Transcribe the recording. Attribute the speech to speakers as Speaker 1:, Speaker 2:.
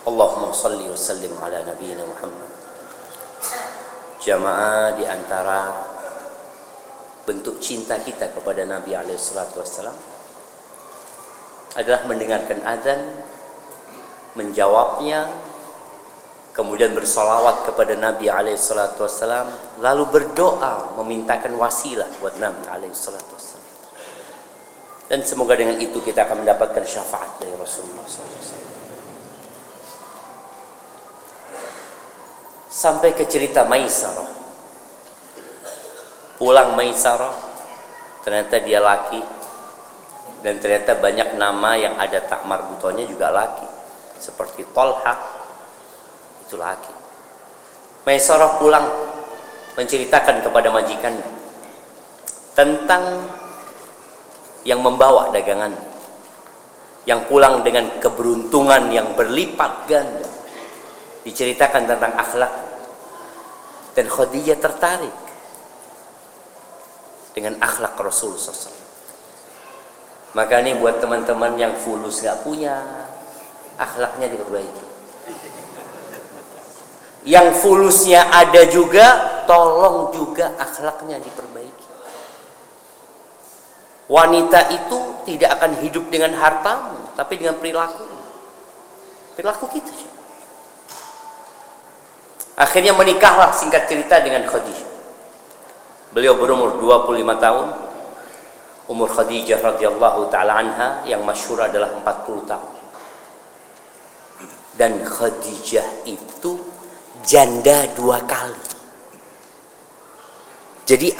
Speaker 1: Allahumma salli wa sallim ala nabiyyina Muhammad. Jamaah, di antara bentuk cinta kita kepada Nabi alaihi salatu wassalam adalah mendengarkan azan, menjawabnya, kemudian bersolawat kepada Nabi alaihi salatu wassalam, lalu berdoa memintakan wasilah buat Nabi alaihi salatu wassalam. Dan semoga dengan itu kita akan mendapatkan syafaat dari Rasulullah SAW. Sampai ke cerita Maisarah. Pulang Maisarah, ternyata dia laki, dan ternyata banyak nama yang ada tak marbutonya juga laki, seperti Tolha, itu laki. Maisarah pulang menceritakan kepada majikannya tentang yang membawa dagangan, yang pulang dengan keberuntungan yang berlipat ganda. Diceritakan tentang akhlak, dan Khadijah tertarik dengan akhlak Rasul SAW. Maka ini buat teman-teman yang fulus gak punya, akhlaknya diperbaiki. Yang fulusnya ada juga, tolong juga akhlaknya diperbaiki. Wanita itu tidak akan hidup dengan hartamu, tapi dengan perilaku. Perilaku kita. Akhirnya menikahlah, singkat cerita, dengan Khadijah. Beliau berumur 25 tahun. Umur Khadijah radhiyallahu ta'ala anha yang masyhur adalah 40 tahun. Dan Khadijah itu janda 2 kali. Jadi